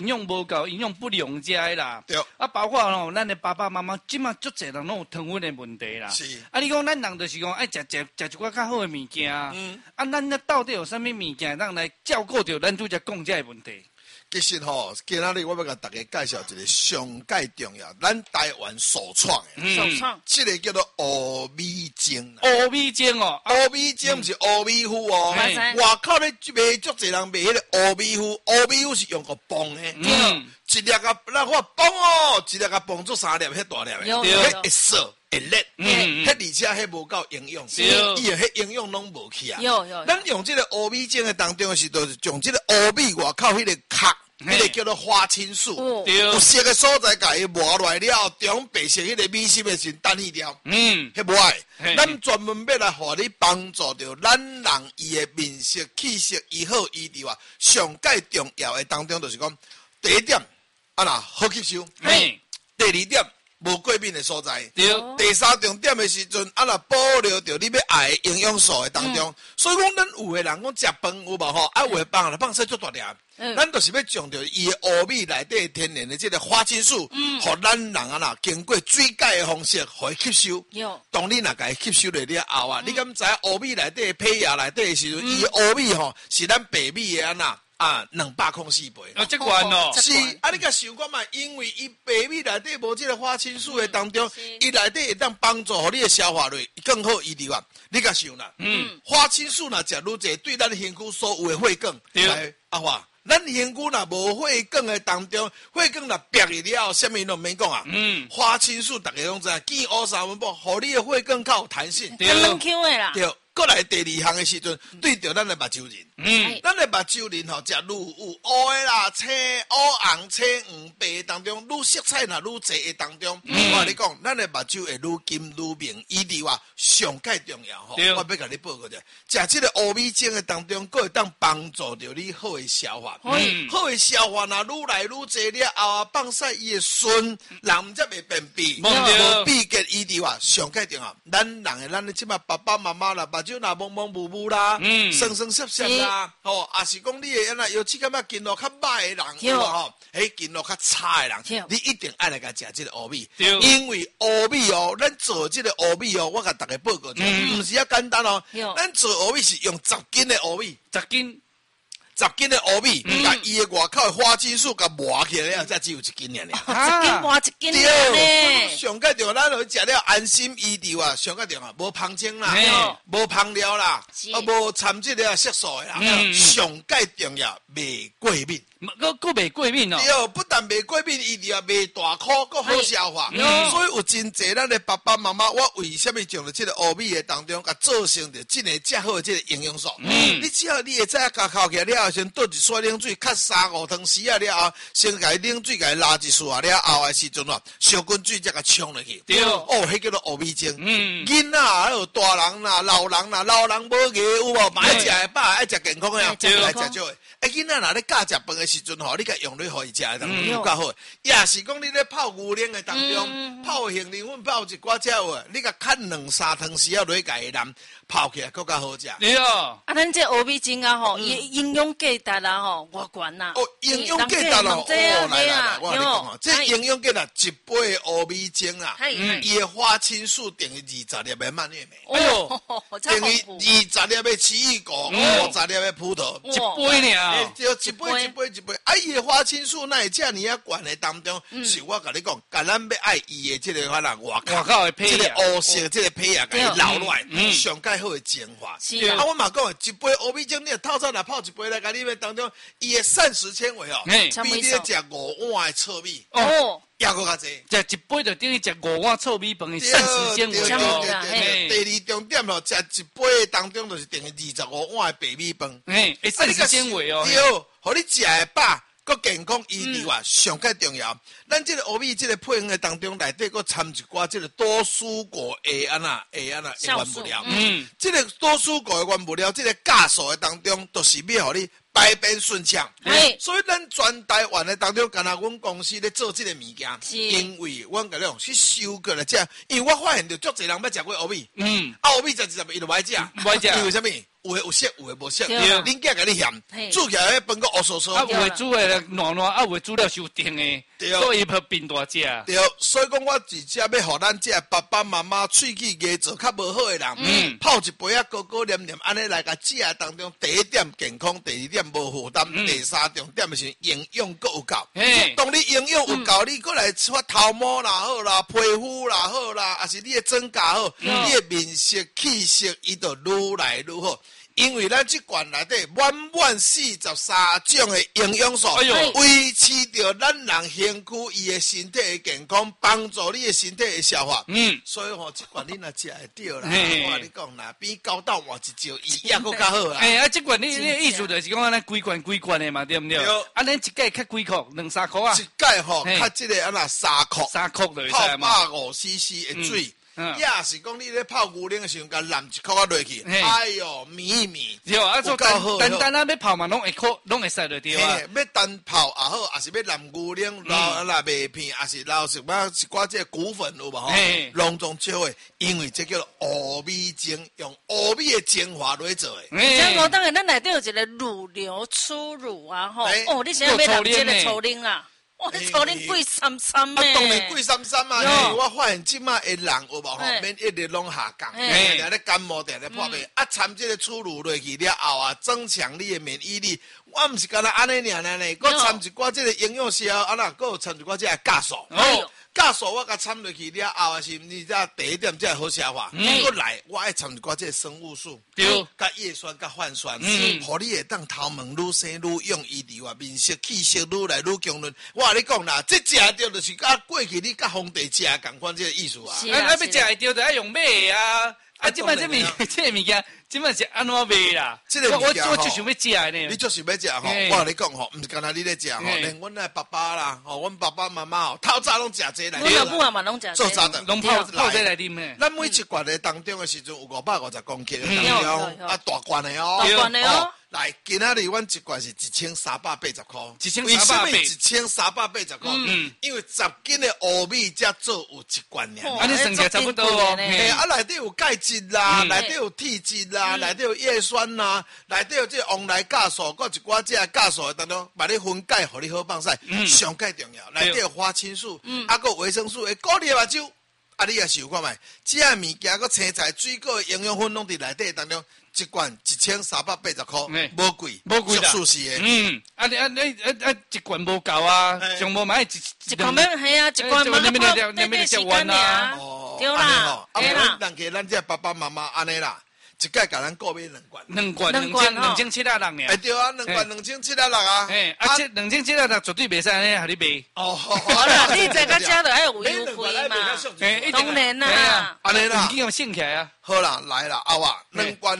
营养无够、营养不良食的啦。 对。 啊，包括吼，咱的爸爸妈妈，即马足侪人拢有糖分的问题啦。 是。 啊，你讲咱人就是讲爱食一寡较好的物件。啊，咱到底有啥物物件让来照顾到咱拄则讲这个问题？ 其实吼，今仔日我要甲大家介绍一个上界重要，咱台湾首创的。 首创。 这个叫做乌米精。 乌米精哦， 乌米精不是乌米糊哦。外口咧卖足侪人卖迄个乌米糊，乌米糊是用个崩的。一粒个咱看崩哦，一粒个崩做3粒，迄大粒的，迄会涩会裂，迄而且迄无够营养，伊个迄营养拢无去啊。咱用这个乌米精的当中是，就是用这个乌米外口迄个壳。迄个叫做花青素，有色的所在，甲伊磨落来了，中白色迄个米心的是单去掉，迄无爱。咱专门要来互你帮助到咱人伊的面色、气色、伊好伊伫话，上界重要的当中就是讲，第一点啊啦好吸收，第二点无过敏的所在，第三重点的时阵啊啦保留着你要爱的营养素的当中。所以讲，咱有的人讲食饭有无吼，啊有的放说足大粒。咱就是要将着伊的乌米内底天然的这个花青素，互咱人啊啦，经过水解的方式，互伊吸收。当你若甲伊吸收了后啊，你敢知乌米内底胚芽内底的时阵，伊的乌米吼是咱白米的安那204倍。 这款哦， 是啊，你甲想看嘛，因为伊白米内底无这个花青素的当中，伊内底会当帮助互你的消化率更好伊伫话，你甲想啦，花青素若食愈侪，对咱身躯所有的血管，啊话。咱身躯若无血管的当中，血管若瘪去了，啥物拢免讲啊。花青素大家拢知，见乌3分饱，互你的血管较有弹性。 很 Q 的啦。 对，过来第2项的时阵，对着咱的目睭仁。咱的目睭仁吼，食愈有乌的啦、青、乌红、青黄白当中，愈色彩若愈侪的当中，我跟你讲，咱的目睭会愈金愈明，伊伫话上界重要吼。我要甲你报告者，食这个乌米精的当中，佫会当帮助着你好的消化。好的消化若愈来愈侪了后啊，放屎伊的顺，人毋则袂便秘，无闭结伊伫话上界重要。咱人的咱的即马爸爸妈妈啦，目睭若蒙蒙雾雾啦，酸酸涩涩啦，吼，也是讲你的安那尤其感觉筋络较歹的人，有无吼？筋络较差的人，你一定爱来甲食这个乌米，因为乌米哦，咱做这个乌米哦，我甲大家报告者，毋是遐简单哦，咱做乌米是用10斤的乌米，10斤的乌米，甲伊的外口的花青素甲磨起来了，才只有1斤尔。 1斤磨1斤呢。 上界重要，咱落去食了安心医治啊！上界重要，无芳精啦，无芳料啦，无掺这个色素的啦。上界重要，袂过敏。 佫袂过敏哦。 对，不但袂过敏，伊就袂大苦，佫好消化。所以有真侪咱的爸爸妈妈，我为什么将了这个乌米的当中，甲做成着这个遮好的这个营养素？你只要你会知甲烤起来了后，先倒一撮冷水，较3-5汤匙啊了后，先甲冷水甲伊拉一撮啊了后的时阵啊，烧滚水才甲冲落去。对，哦，迄叫做乌米精。囡仔还有大人啦、老人啦，老人无饿有无？嘛爱食会饱，爱食健康的，爱食少的。囡仔若咧教食饭的时阵吼，你甲用落互伊食的当中有较好。也是讲你咧泡牛奶的当中，泡杏仁粉泡一寡只有，你甲砍2-3汤匙啊落去甲伊淋泡起来，更较好食。 对哦。 啊，咱这乌米精啊吼，伊营养价值啊吼，偌悬呐。 哦，营养价值哦，来，我跟你讲哦，这营养价值1杯的乌米精啊，伊的花青素等于20粒的蔓越莓， 哎呦， 等于20粒的奇异果，50粒的葡萄 ，1杯尔。 就一杯，啊！伊的花青素那会遮尔啊悬的当中，是我甲你讲，咱要爱伊的这个话啦，外口的胚芽，这个乌色这个胚芽，甲伊留落来，上介好的精华。啊，我嘛讲，一杯乌米精，你透早来泡一杯来，甲你们当中，伊的膳食纤维哦，比你食5碗的糙米哦。也搁较济， 食一杯就等于食5碗糙米饭的膳食纤维哦。 第2重点咯，食一杯当中就是等于25碗的白米饭。 膳食纤维哦。 对，互你食会饱，搁健康医治话上介重要。咱这个乌米这个配方的当中，内底搁掺一寡这个多蔬果的安那原物料。这个多蔬果的原物料，这个酵素的当中，都是要互你排便顺畅，所以咱全台湾的当中，干那阮公司咧做这个物件，因为阮甲你讲去收过来食，因为我发现着足侪人要食过乌米，乌米食伊就袂食，因为什么？ 有的有色，有的无色， 对恁囝甲你嫌，煮起来迄饭个乌酥酥。 啊，有的煮的软软，啊，有的煮了伤甜的，所以要变大只。 对，所以讲我直接要互咱这爸爸妈妈喙齿牙做较无好的人，泡一杯啊，高高黏黏，安尼来甲食当中，第一点健康，第二点无负担，第三重点是营养够有够。当你营养有够，你过来发头毛啦好啦，皮肤啦好啦，还是你的增加好，你的面色气色，伊就愈来愈好。因为咱这罐内底满满43种的营养素，维持着咱人身躯伊的身体的健康，帮助你的身体的消化。所以吼，这罐你若食会着啦。我跟你讲啦，比高蛋换一招伊也佫较好啦。 啊，这罐你意思就是讲咱几罐的嘛，对不对？啊，咱一盖较几块，2-3块啊。 一盖吼，较这个啊那3块就会使嘛。 泡150cc 的水。也是讲你咧泡牛奶的时候，甲淋一口啊落去，哎呦，抿一抿， 对啊，做单啊要泡嘛，拢会使就对啊。 要单泡也好，还是要淋牛奶捞那麦片，还是捞什么一寡这骨粉有无吼？拢总少的，因为这叫乌米精，用乌米的精华来做的。 像我当然咱内底有一个乳牛初乳啊吼，哦，你现在要淋这个粗奶啊？哇，你炒恁贵33 啊，当然贵33嘛。因为我发现即马的人有无吼，免一直拢下降，定咧感冒，定咧破病。啊，掺这个初乳落去了后啊，增强你的免疫力。我毋是干那安尼尔呢，佮掺一寡这个营养素，啊那佮掺一寡这个酵素。酵素我甲掺落去了后啊，是毋是这第一点才好消化？佮来，我爱掺一寡这个生物素，甲叶酸、甲泛酸，互你会当头毛愈生愈用，伊伫话面色气色愈来愈强韧。我甲你讲啦，这食着就是甲过去你甲皇帝食共款这个意思啊。 啊，要食会着就爱用买啊。啊，即摆这物件，即摆是安怎卖啦？我就想要食呢。 你就是要食吼，我甲你讲吼，毋是干那你咧食吼，连阮的爸爸啦，吼，阮爸爸妈妈吼，透早拢食这来。 阮老母啊嘛拢食。 做早的， 拢泡这来啉呢。 咱每一罐的当中的时阵有550公斤的当中，啊大罐的哦。 大罐的哦。 来，今仔日阮一罐是1380块。 为什么 1380块？因为10斤的乌米才做有一罐尔。 啊，你算起来差不多哦。 啊，内底有钙质啦，内底有铁质啦，内底有叶酸啦，内底有这黄来酵素，佮一寡这酵素当中，把你分解，互你好放晒。上介重要，内底有花青素，啊，佮维生素，会鼓励目睭。啊，你也是有看卖，这物件佮青菜、水果营养分拢伫内底当中。一罐1380块，无贵啦，舒适的。 一罐无够啊，上无买一罐要系啊，一罐嘛泡短时间尔，对啦， 对啦。人家咱这爸爸妈妈安尼啦，一届甲咱购买2罐 ，2700人尔。 对啊，2罐2700啊。 这2700绝对袂使安尼互你卖。 好啦，你在个家就爱有优惠嘛。当然啦， 安尼啦， 已经有省起来啊。 好啦，来啦，阿娃，2罐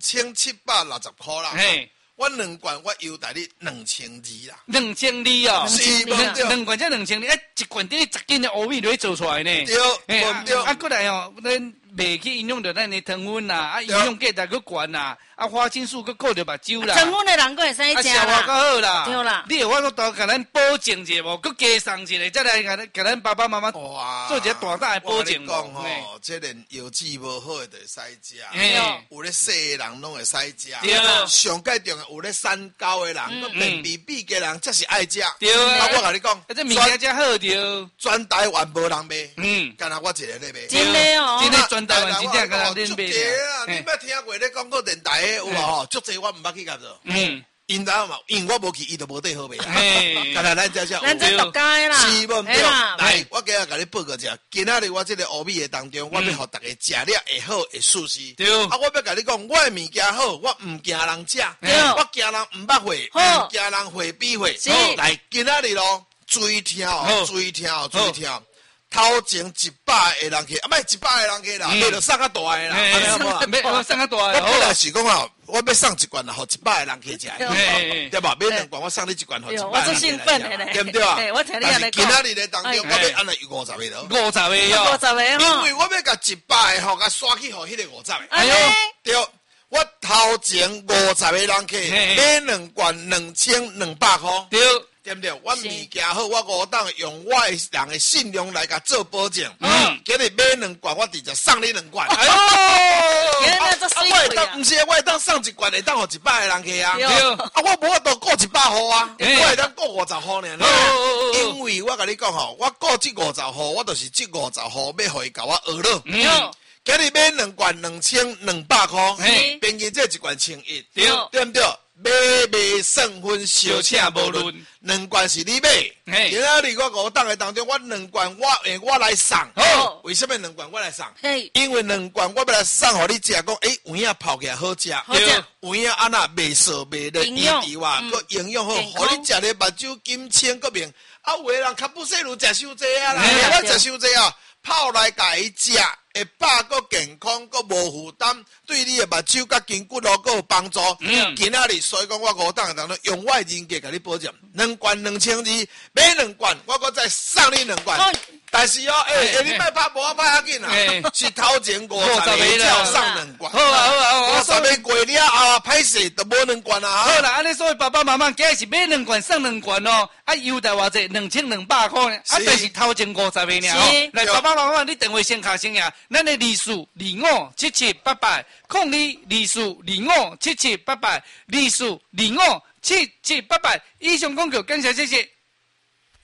2760块啦。我2罐我优待你2200啦。 2200哦。 是 2罐才2200，一罐等于10斤的乌米落做出来呢。 对， 啊，过来哦，咱袂去影响到咱的糖分啦，啊，营养价值佫悬啦，啊，花青素佫顾着目睭啦。 糖分的人佫会使食啦。 消化佫好啦。 对啦。 你有法度多甲咱保证一下无？佫加送一个，再来甲咱爸爸妈妈做一个大大的保证。 讲吼，这连药剂无好的就会使食，有咧细的人拢会使食。上界重要有咧三高的人，佫便秘闭嘅人，才是爱食。啊，我甲你讲， 这物件才好着。 全台湾无人卖，干那我一个咧卖。 真的哦。 真的全台湾真正干那恁卖。 你捌听过咧广告电台的有无吼？足济我毋捌去甲做。因知嘛？因我无去，伊就无地好卖。干那咱这咱这独家啦。 是无对。来，我今日甲你报告一下，今仔日我这个乌米的当中，我要互大家食了会好会舒适。 对。 啊，我要甲你讲，我的物件好，我毋惊人食，我惊人毋捌货，毋惊人货比货。来，今仔日咯，水跳。头前100个人客，啊，莫100个人客啦，买着送较大个啦，安尼好无？ 买送较大个。 我本来是讲吼，我要送一罐啦，互100个人客食，对吧？买2罐，我送你1罐，互100个人客。 我最兴奋的咧， 对不对啊？ 我听你安尼讲。 今仔日咧当中，我要安尼50个咯。 50个哟。 50个吼。 因为我要甲100个吼，甲刷去互迄个50个。 哎呦， 对，我头前50个人客买2罐2200块。 对。 对不对？我物件好，我5档用我的人的信用来甲做保证。今日买2罐，我直接送你2罐。哎呦，我会当，不是我会当送1罐，会当互100个人去啊。我无法度过100户啊，我会当过50户呢。因为我甲你讲吼，我过这50户，我就是这50户要互伊甲我讹了。今日买2罐2200块，平均这1罐1100，对不对？买卖算分小请无论，2罐是你买。今仔日我5档的当中，我2罐我来送。为什么2罐我来送？因为2罐我要来送互你食，讲丸仔泡起来好食，丸仔安那袂涩袂腻，伊哇，佮营养好，互你食咧目睭金青个面。有的人较不细路食伤济啊啦，我食伤济啊，泡来甲伊食。会饱个健康个无负担，对你的目睭甲筋骨咯个有帮助。今仔日所以讲我5档当中用我的人格甲你保证，2罐2200，买2罐，我搁再送你2罐。但是哦，你卖拍无我拍要紧啦，是头前50个才送2罐。好啊，50个过了后歹势都无2罐啊。 好啦，安尼所以爸爸妈妈今日是买2罐送2罐哦，优待偌济2200块呢，但是头前50个尔。来，爸爸妈妈，你电话先卡先呀。咱的24257788，0224257788，24257788。以上广告，感谢谢谢。